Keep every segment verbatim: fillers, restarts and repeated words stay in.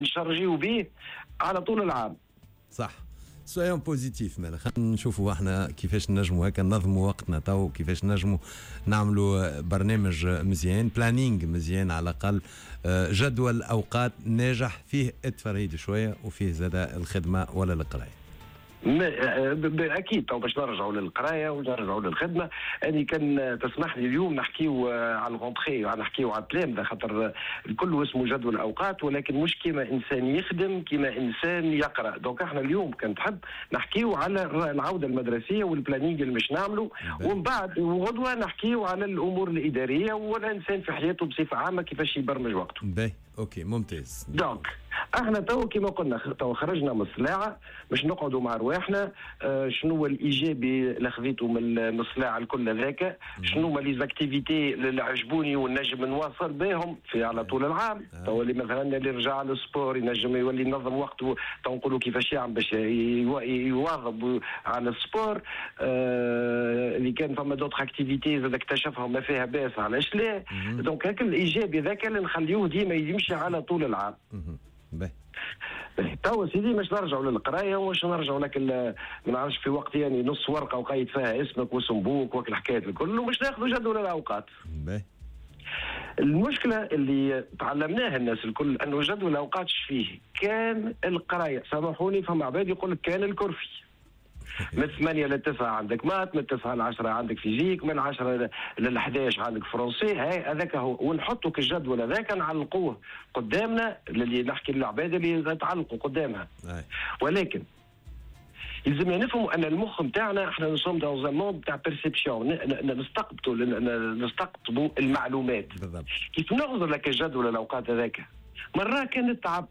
نشارجيو به على طول العام. صح. سويون بوزيتيف مالا. خلينا نشوفوا احنا كيفاش نجموا هكا ننظموا وقتنا تو، كيفاش نجموا نعملوا برنامج مزيان، بلانينغ مزيان على الاقل، جدول اوقات ناجح فيه التفرهيد شويه وفيه زاد الخدمه ولا القرايه. اكيد تو باش نرجعوا للقرايه ونرجعوا للخدمه. اني كان تسمح لي اليوم نحكيو على الغونتخي، نحكيو على التلامذه، خاطر الكل اسمه جدول اوقات، ولكن مش كيما انسان يخدم كيما انسان يقرا. دونك احنا اليوم كنت حب نحكيو على العوده المدرسيه والبلانينغ اللي مش نعمله، ومن بعد وغدوه نحكيو على الامور الاداريه والانسان في حياته بصفه عامه كيفاش يبرمج وقته. باهي اوكي ممتاز. دونك احنا تو كما قلنا تو خرجنا من الصلاعه باش نقعدوا مع رواحنا. اه شنو هو الايجابي اللي خذيته من الصلاعه الكل هذاك، شنو هما لي زاكتيفيتي اللي عجبوني ونجم نواصل بهم في على طول العام. تو اللي مثلا اللي رجع للسبور ينجم يولي ينظم وقته، تو نقولوا كيفاش يعمل باش يواظب على السبور. اه اللي كان فما دوطخ اكتيفيتي اذا اكتشفهم ما فيها باس علاش لا. دونك هاك الايجابي ذاك اللي نخليوه ديما يمشي على طول العام. باهي تو سيدي باش نرجعوا للقرايه واش نرجعوا لك ما نعرفش في وقت يعني نص ورقه وقيد فيها اسمك واسم بوك وك الحكايات الكل، ومش ناخذوا جدول الاوقات. باهي المشكله اللي تعلمناها الناس الكل انه جدول الاوقات فيه كان القرايه. سامحوني فما عباد يقول لك كان الكرفي من ثمانية لتسعة عندك مات، من تسعة لعشرة عندك فيزيك، من عشرة للحداش عندك فرنسي. هاي هذاك هو، ونحطوا كالجدول هذاك نعلقوه قدامنا اللي نحكي للعباد اللي تعلقوا قدامها. ولكن يلزمنا نفهموا ان المخ نتاعنا احنا نصوم دون ان موند تاع بيرسيبسيون، نستقبلوا نستقطبوا المعلومات. بالضبط. كيف نغزر لك الجدول الاوقات هذاك مرة كان تعب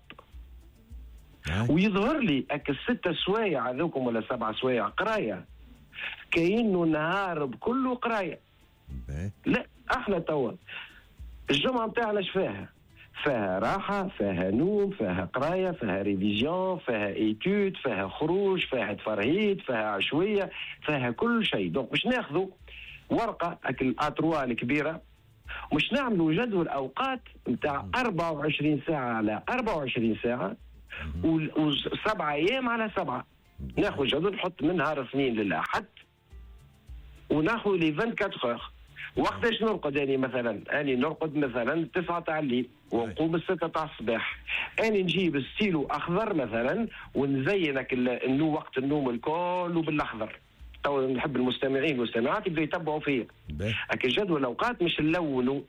ويظهر لي هكا الستة سوايع هذوكم ولا سبعة سوايع قرايه كأنه نهار بكله قرايه. لا احنا توا الجمعه نتاعنا شفاها؟ فيها راحه، فيها نوم، فيها قرايه، فيها ريفيزيون، فيها ايتود، فيها خروج، فيها تفرهيد، فيها عشويه، فيها كل شيء. دونك باش ناخذوا ورقه هك الاتروا الكبيره مش نعملوا جدول اوقات نتاع أربعة وعشرين ساعه على أربعة وعشرين ساعه وسبعة ايام على سبعه. ناخذ جدول نحط من نهار الاثنين للاحد وناخذ لي أربعة وعشرين اور. وقتاش نرقد اني مثلا؟ اني نرقد مثلا تسعة تاع الليل ونقوم الستة تاع الصباح. اني نجيب ستيلو اخضر مثلا ونزينك النو وقت النوم الكل وبالاخضر. تو نحب المستمعين والمستمعات يبداو يتبعوا فيا. هكا جدول الاوقات مش نلونوا.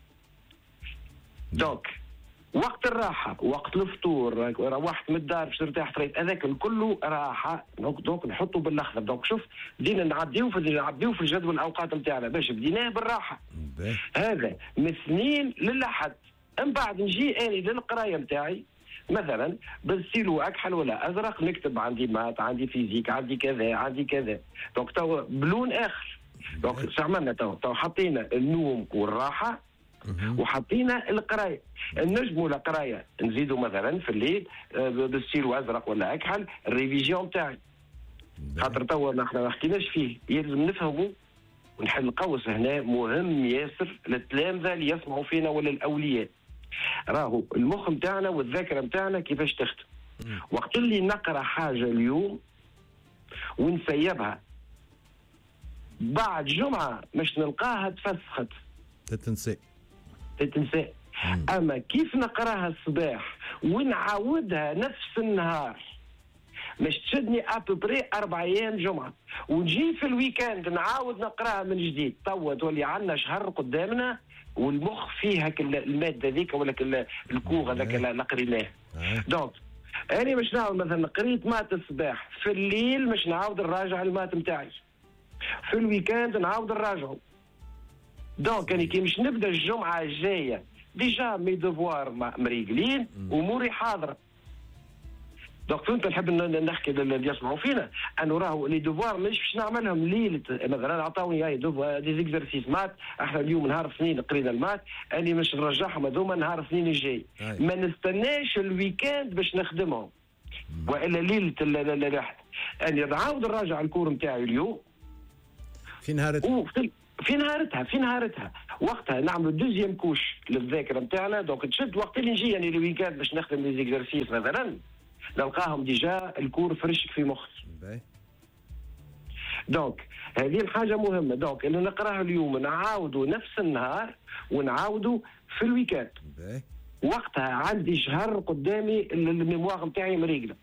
دوك وقت الراحه، وقت الفطور، روحت من الدار باش ترتاح فريت، هذاك الكل راحه. دونك نحطوا بالاخضر. دونك شوف بدينا نعديو في نعديو في الجدول الاوقات نتاعنا باش بديناه بالراحه. هذا من الاثنين للاحد. من بعد نجي اني للقرايه نتاعي مثلا بالستيلو اكحل ولا ازرق نكتب عندي مات، عندي فيزيك، عندي كذا، عندي كذا. دونك تو بلون اخر. دونك شو عملنا تو؟ تو حطينا النوم والراحه وحطينا القرايه. النجم ولا قرايه نزيدوا مثلا في الليل بالستيلو ازرق ولا اكحل الريفيزيون تاعي. خاطر توا نحن ما حكيناش فيه، يلزم نفهموا ونحل قوس هنا مهم ياسر للتلامذه اللي يسمعوا فينا ولا الاولياء. راهو المخ نتاعنا والذاكره نتاعنا كيفاش تخدم. وقت اللي نقرا حاجه اليوم ونسيبها بعد جمعه مش نلقاها تفسخت تتنسى تتنسى. اما كيف نقراها الصباح ونعاودها نفس النهار مش تشدني ابوبري اربع ايام جمعه، ونجي في الويكاند نعاود نقراها من جديد. توا تولي عندنا شهر قدامنا والمخ فيه هك الماده ذيك ولا الكوغ هذاك اللي قريناه. دونك انا مش نعاود مثلا قريت مات الصباح، في الليل مش نعاود نراجع المات نتاعي، في الويكاند نعاود نراجعه. دونك انا كي مش نبدا الجمعه الجايه ديجا مي دوفوار مريقلين اموري حاضره. دونك فهمت نحب نحكي للي يسمعوا فينا انه راهو لي دوفوار مش باش نعملهم ليله. مثلا عطاوني هاي دوفوار دي زيكزرسيس مات، احنا اليوم نهار اثنين قرينا المات، اني مش نرجعهم هذوما نهار اثنين الجاي. ما نستناش الويكاند باش نخدمهم والا ليله الاحد. اني نعاود نراجع الكور نتاعي اليوم في نهار في نهارتها في نهارتها وقتها نعملوا دوزيام كوش للذاكره نتاعنا. دونك تشد وقت اللي نجي يعني الويكاند باش نخدم لي زيكزارسيس مثلا نلقاهم ديجا الكور فرشك في مخي. دونك هذه الحاجه مهمه. دونك اللي نقراه اليوم نعاودوا نفس النهار ونعاودوا في الويكاند. وقتها عندي شهر قدامي الميموار نتاعي مريقله.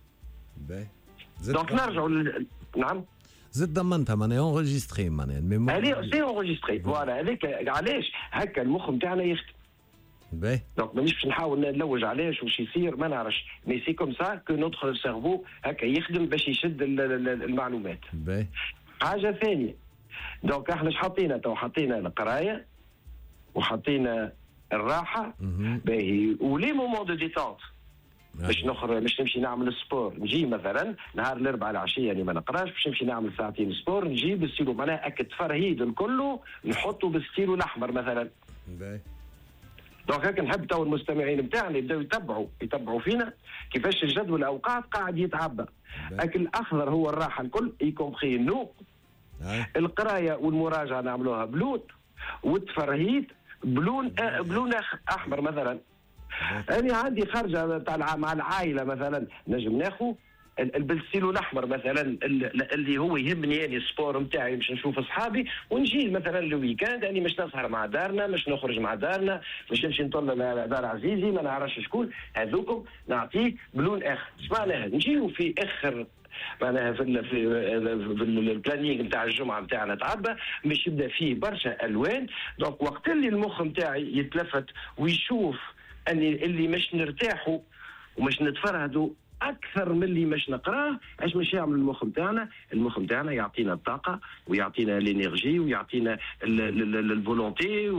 دونك نرجعوا ل... نعم زد ضمنتها معناها اونجستري معناها الميموار هذه سي اونجستري فوالا. هذاك علاش هكا المخ نتاعنا يخدم. باهي دونك مانيش باش نحاول نلوج علاش واش يصير ما نعرفش مي سي كوم سا كو نوتخ سيرفو هكا يخدم باش يشد المعلومات. باهي حاجه ثانيه دونك احنا اش حطينا تو حطينا القرايه وحطينا الراحه باهي ولي مومون دو ديتونت باش نخرج باش نمشي نعمل سبور. نجي مثلا نهار الاربعاء العشيه يعني ما نقراش باش نمشي نعمل ساعتين سبور نجي بالستيلو معناها اكد تفرهيد الكل نحطه بالستيلو الاحمر مثلا. باهي دونك هكا نحب تو المستمعين بتاعنا يبداو يتبعوا يتبعوا فينا كيفاش الجدول الاوقات قاعد يتعبى. لكن الاخضر هو الراحه الكل يكومبخي النوم. القرايه والمراجعه نعملوها بلون والتفرهيد بلون آه بلون احمر مثلا. انا عندي خرجه تاع مع العائله مثلا نجم ناخذ البلسيلو الاحمر مثلا اللي هو يهمني يعني السبور نتاعي باش نشوف اصحابي ونجي مثلا الويكاند يعني مش نسهر مع دارنا مش نخرج مع دارنا مش نمشي نطل دار عزيزي ما نعرفش شكون هذوكم نعطيه بلون اخر. اش معناها نجيو في اخر معناها في ال في, في البلانينغ نتاع الجمعه نتاعنا تعبى باش يبدا فيه برشا الوان. دونك وقت اللي المخ نتاعي يتلفت ويشوف اللي اللي مش نرتاحوا ومش نتفرهدوا اكثر من اللي مش نقراه ايش مش يعمل المخ نتاعنا؟ المخ نتاعنا يعطينا الطاقه ويعطينا الانرجي ويعطينا الفولونتي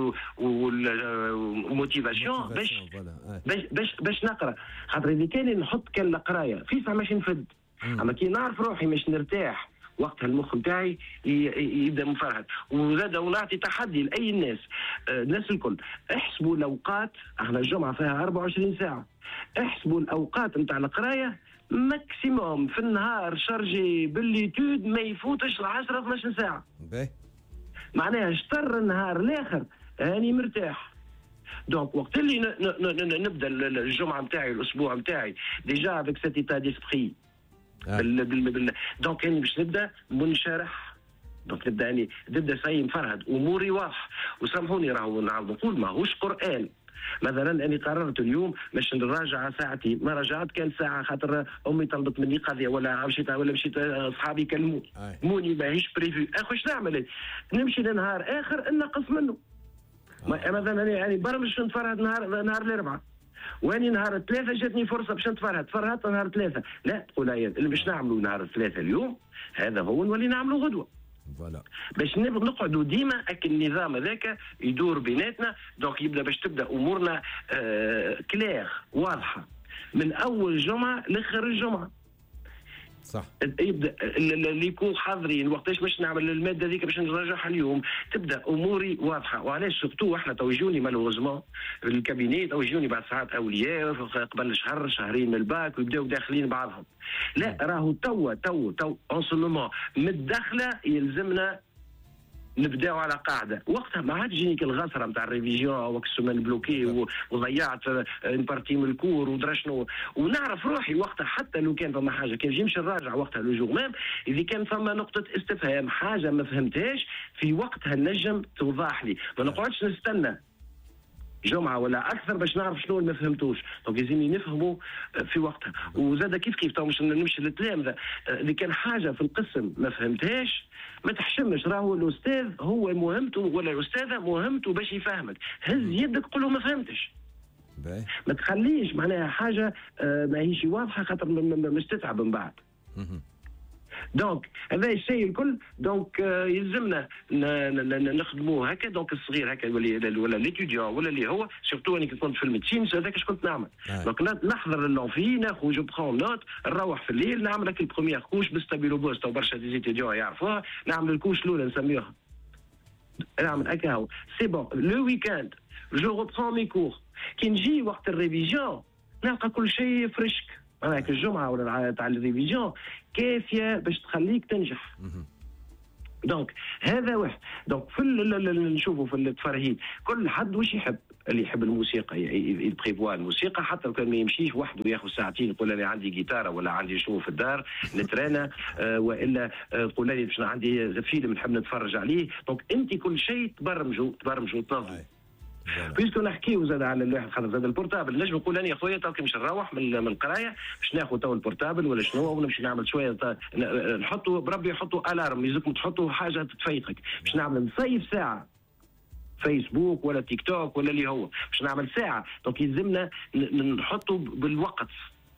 والموتيفاسيون باش باش باش باش نقرا. خاطر اذا كان نحط كان القرايه في ساعه مش نفد اما كي نعرف روحي مش نرتاح وقتها المخ نتاعي يبدا مفرهد. وزاد ونعطي تحدي لاي الناس الناس الكل احسبوا الاوقات. احنا الجمعه فيها أربعة وعشرين ساعه احسبوا الاوقات نتاع القرايه ماكسيموم في النهار شارجي بالليتود ما يفوتش ل عشرة اثنا عشر ساعه. باهي معناها شطر النهار الاخر راني مرتاح. دونك وقت اللي نبدا الجمعه نتاعي الاسبوع نتاعي ديجا افيك سيت ايتا ديسبري بال بال بال دونك يعني باش نبدا منشرح. دونك نبدا يعني نبدا ساي مفرهد اموري واضحه. وسامحوني راهو نعاود نقول ماهوش قران. مثلا اني قررت اليوم باش نراجع ساعتين ما رجعت كان ساعه خاطر امي طلبت مني قضيه ولا مشيت ولا مشيت اصحابي كلموني موني ماهيش بريفي اخو اش نعمل نمشي لنهار اخر نقص منه. مثلا انا يعني برا باش نتفرهد نهار نهار الاربعاء واني نهار الثلاثه جاتني فرصه باش نتفرهد تفرهدت نهار الثلاثه لا تقول هي اللي باش نعملوا نهار الثلاثه اليوم هذا هو نولي نعملوا غدوه. فوالا باش نقعدوا ديما اك النظام هذاك يدور بيناتنا. دونك يبدا باش تبدا امورنا آه كلير واضحه من اول جمعه لاخر الجمعه. صح يبدا اللي يكون حاضرين وقتاش باش نعمل الماده هذيك باش نراجعها اليوم تبدا اموري واضحه. وعلاش سورتو احنا تو يجوني مالوغوزمون الكابيني تو يجوني بعد ساعات اولياء قبل شهر شهرين من الباك ويبداو داخلين بعضهم. لا راهو توا تو تو اونسلمون من الدخله يلزمنا نبداو على قاعده. وقتها ما عادش يجيني الغسره نتاع الريفيزيون وقت السومان بلوكي وضيعت بارتي من الكور ودرا شنو ونعرف روحي وقتها حتى لو كان فما حاجه كان نمشي نراجع وقتها لو جور ميم اذا كان فما نقطه استفهام حاجه ما فهمتهاش في وقتها نجم توضح لي. ما نقعدش نستنى جمعه ولا اكثر باش نعرف شنو اللي ما فهمتوش. دونك لازمني نفهموا في وقتها. وزاد كيف كيف تو مش نمشي للتلامذه اللي كان حاجه في القسم ما فهمتهاش ما تحشمش راهو الاستاذ هو مهمته ولا الاستاذه مهمته باش يفهمك. هز يدك قول له ما فهمتش. باهي ما تخليش معناها حاجه ماهيش واضحه خاطر مش تتعب من بعد. دونك هذا الشيء الكل دونك يلزمنا نخدموه هكا. دونك الصغير هكا ولا ولا ليتيديون ولا اللي هو سورتو انا كنت في الميديسين هذاك اش كنت نعمل. دونك نحضر اللونفي ناخذ جو برون نوت نروح في الليل نعمل هكا البروميير كوش بالستابيلو بوست وبرشا ديزيتيديون يعرفوها نعمل الكوش الاولى نسميوها نعمل هكا هو سي بون. لو ويكاند جو ريبرون مي كور كي نجي وقت الريفيزيون نلقى كل شيء فريشك. هذاك الجمعه ولا تاع الريفيزيون كافيه باش تخليك تنجح. دونك هذا واحد. دونك في نشوفوا في التفرهيد كل حد واش يحب. اللي يحب الموسيقى يبريفوا الموسيقى، حتى لو كان ما يمشيش وحده ياخذ ساعتين يقول انا عندي جيتاره ولا عندي شنو في الدار نترانا، آه والا تقول لي باش عندي فيلم نحب نتفرج عليه. دونك انت كل شيء تبرمجوا تبرمجوا تنظموا. بيسكو نحكيو زاد على الواحد خاطر زاد البورتابل، نجم نقول انا يا خويا تو كي باش نروح من من القرايه باش ناخذ تو البورتابل ولا شنو ونمشي نعمل شويه نحطوا بربي يحطوا الارم، يلزمكم تحطوا حاجه تفيقك باش نعمل نصيف ساعه فيسبوك ولا تيك توك ولا اللي هو باش نعمل ساعه. دونك يلزمنا نحطوا بالوقت.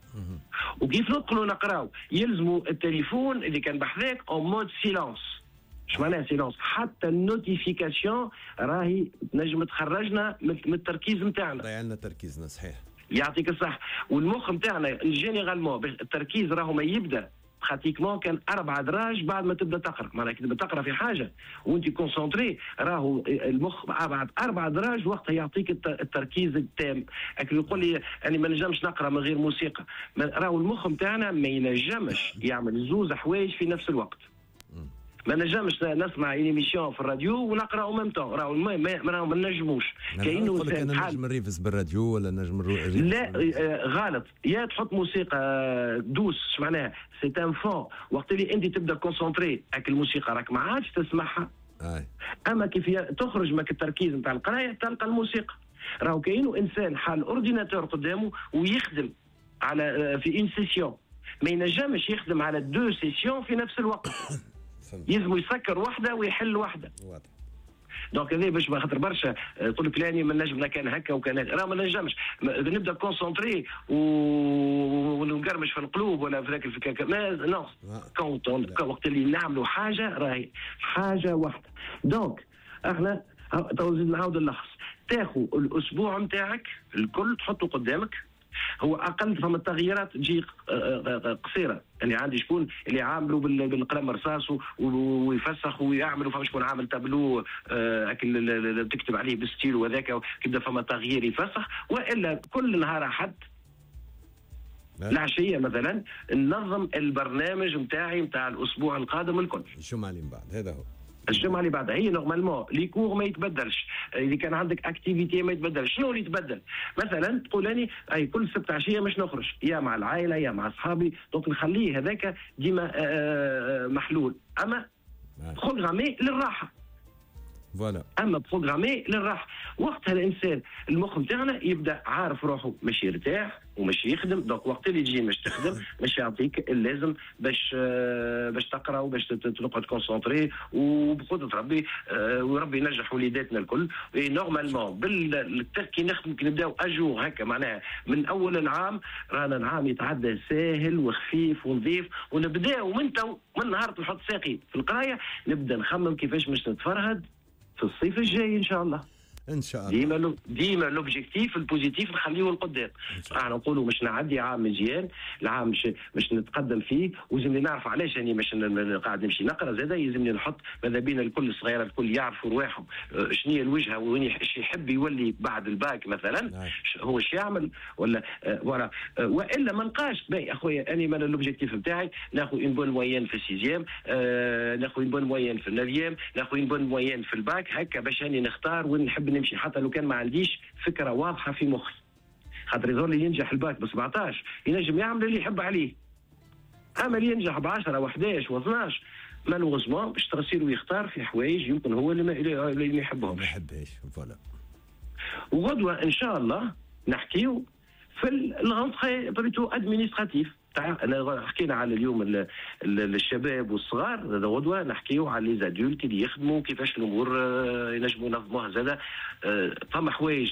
وكيف ندخلوا نقراو يلزموا التليفون اللي كان بحذاك اون مود سيلونس. اش معناها سيلونس؟ حتى النوتيفيكاسيون راهي نجم تخرجنا من التركيز نتاعنا، ضيع لنا تركيزنا. صحيح يعطيك الصح. والمخ نتاعنا جينيرالمون التركيز راهو ما يبدا براتيكمون كان اربع دراج بعد ما تبدا تقرا. معناها كي تبدا تقرا في حاجه وانت كونسونتري راهو المخ بعد اربع دراج وقتها يعطيك التركيز التام. لكن يقول لي انا ما نجمش نقرا من غير موسيقى، راهو المخ نتاعنا ما ينجمش يعمل زوز حوايج في نفس الوقت. ما نجمش نسمع ايميسيون في الراديو ونقرا او ميم طون، راهو ما ما نجموش. كاينه انسان حال نجم نريفز بالراديو ولا نجم لا آه غلط. يا تحط موسيقى دوس معناها سي ان فون، وقت اللي انت تبدا كونسونتري هاك الموسيقى راك ما عادش تسمعها. آه. اما كيف تخرج ماك التركيز نتاع القرايه تلقى الموسيقى. راهو كاينه انسان حال اورديناتور قدامه ويخدم على في اون سيسيون، ما ينجمش يخدم على دو سيسيون في نفس الوقت. يلزم يسكر واحده ويحل واحده. واضح. دونك هذا باش ما خاطر برشا تقول لك لاني ما نجم كان هكا وكان هكا، راه ما نجمش نبدا كونسونتري ونقرمش في القلوب ولا في ذاك الفكاكه. ما نو كونت وقت اللي نعملوا حاجه راهي حاجه واحده. دونك احنا تو نزيد نعاود نلخص. تاخذ الاسبوع نتاعك الكل تحطه قدامك، هو اقل فما التغييرات تجي قصيره. يعني عندي شكون اللي عاملوا بالقلم رصاص ويفسخ ويعملوا، فما شكون عامل تابلو اكل تكتب عليه بالستيل وذاك كيبدا فما تغيير يفسخ. والا كل نهار احد العشيه مثلا ننظم البرنامج نتاعي نتاع الاسبوع القادم الكل. الجمعه اللي من بعد هذا هو الجمعه اللي بعدها هي نورمالمون لي كور ما يتبدلش. اذا كان عندك اكتيفيتي ما يتبدلش. شنو اللي يتبدل؟ مثلا تقول اني اي كل سبت عشيه مش نخرج يا مع العائله يا مع اصحابي، دونك نخليه هذاك ديما محلول. اما بروغرامي للراحه. فوالا. اما بروغرامي للراحه. وقتها الانسان المخ نتاعنا يبدا عارف روحه مش يرتاح ومش يخدم. دونك وقت اللي تجي مش تخدم مش يعطيك اللازم باش باش تقرا وباش تقعد كونسونطري وبقدره ربي وربي ينجح وليداتنا الكل. نورمالمون بالتركي نخدم كي نبداو اجور هكا معناها من اول العام رانا العام يتعدى ساهل وخفيف ونظيف، ونبداو من تو من نهار نحط ساقي في القرايه نبدا نخمم كيفاش باش نتفرهد في الصيف الجاي ان شاء الله. ان شاء الله. ديما لو ديما لوبجيكتيف البوزيتيف نخليه لقدام. احنا نقولوا مش نعدي عام مزيان، العام مش مش نتقدم فيه، ولازمني نعرف علاش راني مش قاعد نمشي نقرا. زاده يلزمني نحط ماذا بينا الكل الصغيره الكل يعرفوا رواحهم شنو هي الوجهه وين يحب يولي بعد الباك مثلا، هو ايش يعمل ولا فوالا. والا ما نلقاش باهي اخويا اني من لوبجيكتيف نتاعي ناخذ اون بون موين في السيزيام، ناخذ اون بون موين في النافيام، ناخذ اون بون موين في الباك هكا باش اني نختار وين نحب نمشي، حتى لو كان ما عنديش فكره واضحه في مخي. خاطر يظل لي ينجح الباك ب سبعطاش ينجم يعمل اللي يحب عليه، اما اللي ينجح ب عشرة واحداش واثناش مالوغوزمون باش تصير ويختار في حوايج يمكن هو اللي ما, اللي ما يحبهمش. ما يحبهاش فوالا. وغدوه ان شاء الله نحكيو في الغونتري بريتو ادمينستراتيف. انا حكينا على اليوم الشباب والصغار، غدوه نحكيو على لي زادولت اللي يخدموا كيفاش الامور ينجموا ينظموها. زاده فما حوايج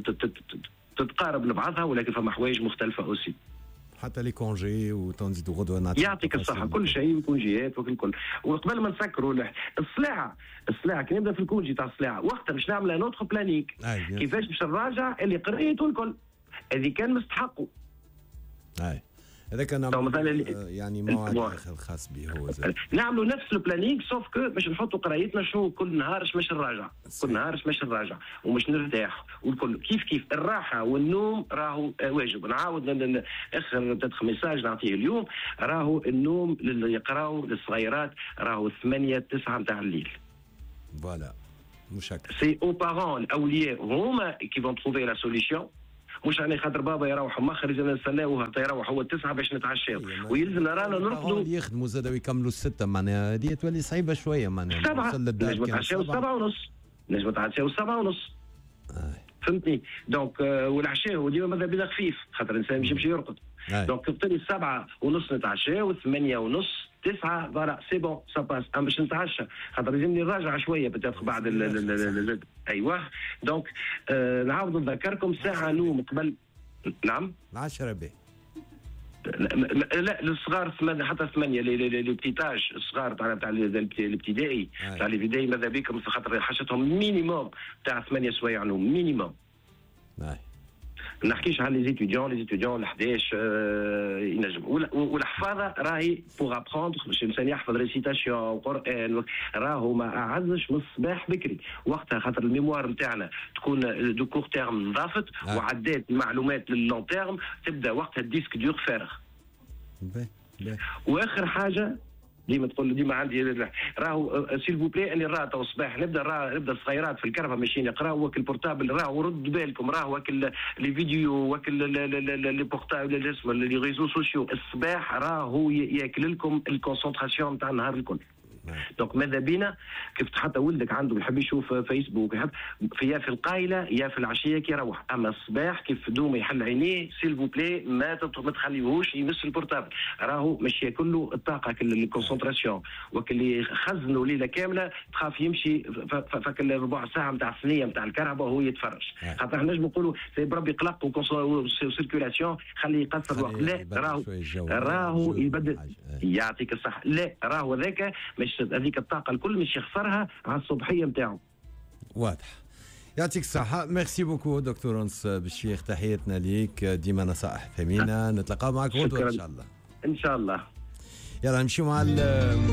تتقارب لبعضها ولكن فما حوايج مختلفه اوسي. حتى لي كونجي وتنزيدوا غدوه نعطيك يعطيك الصحه كل شيء كونجيات وكل كل. وقبل ما نسكروا الصلاعه الصلاعه كي نبدا في الكونجي تاع الصلاعه وقتها باش نعمل نوتخ بلانيك كيفاش باش نراجع اللي قريته الكل اللي كان مستحقه. اي هذاك نعمل يعني موعد خاص به هو زي. نعملوا نفس البلانينغ سوف كو باش نحطوا قرايتنا شنو كل نهار اش باش نراجع كل نهار اش باش نراجع ومش نرتاح والكل كيف كيف الراحه والنوم راهو واجب. نعاود اخر تدخل ميساج نعطيه اليوم راهو النوم اللي يقراو للصغيرات راهو ثمانية تسعة نتاع الليل. فوالا مش هكا سي او بارون الاولياء هما كي فون تروفي لا سوليسيون. مش يعني خاطر بابا يروح مخر لازم نستناوه حتى يروح هو التسعه باش نتعشاو ويلزم رانا نرقدوا يخدموا زاد ويكملوا السته معناها هذه تولي صعيبه شويه معناها سبعه نجم نتعشاو سبعه ونص نجم نتعشاو سبعه ونص آه. فهمتني دونك آه والعشاء هو ديما ماذا بينا خفيف خاطر الانسان مش يمشي يرقد آه. دونك بالتالي سبعه ونص نتعشاو ثمانيه ونص تسعة فوالا سي بون سا باس انا باش نتعشى خاطر لازمني نراجع شويه بتاخذ بعد ال ايوه دونك آه نعاود نذكركم ساعه نوم قبل. نعم العشرة به لا للصغار ثمانية حتى ثمانية لي بتيتاج الصغار تاع تاع الابتدائي تاع الابتدائي ماذا بكم خاطر حاجتهم مينيموم تاع ثمانية سوايع نوم مينيموم. ما نحكيش على لي زيتيديون لي زيتيديون ل احداش آه ينجم والحفاظه راهي بوغ ابروندر باش الانسان يحفظ ريسيتاسيون قران راهو ما اعزش من الصباح بكري وقتها خاطر الميموار نتاعنا تكون دو كور تيرم نضافت آه. وعدات المعلومات لللون تيرم تبدا وقتها الديسك دور فارغ. واخر حاجه ديما تقول ديما عندي راهو سيل فو بلي اني راه تو الصباح نبدا راه نبدا الصغيرات في الكرفه ماشيين يقراو وكل البورتابل راهو رد بالكم راهو وكل لي فيديو وكل لي بورتابل اسمه لي ريزو سوسيو الصباح راهو ياكل لكم الكونسونطراسيون نتاع النهار الكل. دونك ماذا بينا كيف حتى ولدك عنده يحب يشوف فيسبوك يحب في يا في القايله يا في العشيه كي يروح اما الصباح كيف دوم يحل عينيه سيل فو بلي ما ما تخليوهوش يمس البورتابل راهو مش ياكل له الطاقه الكونسونطراسيون وقت اللي يخزنوا ليله كامله تخاف يمشي فك الربع ساعه نتاع الثنيه نتاع الكهرباء وهو يتفرج خاطر احنا نجم نقولوا سي بربي قلق وسيركيولاسيون خليه يقصر الوقت لا راهو راهو يبدل يعطيك الصحه لا راهو ذاك هذيك الطاقه الكل مش يخسرها على الصبحيه نتاعو. واضح يعطيك الصحه. ميرسي بوكو دكتور انس بالشيخ تحياتنا ليك ديما نصائح ثمينه نتلاقاو معك غدوه ان شاء الله. ان شاء الله. يلا نمشيو مع